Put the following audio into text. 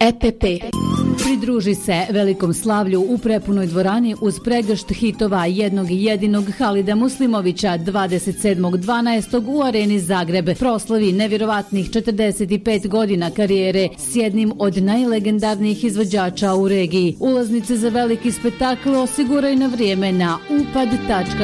EPP. Pridruži se velikom slavlju u prepunoj dvorani uz pregršt hitova jednog jedinog Halida Muslimovića 27.12. u Areni Zagreb. Proslavi nevjerovatnih 45 godina karijere s jednim od najlegendarnijih izvođača u regiji. Ulaznice za veliki spektakl osiguraj na vrijeme na upad.hr.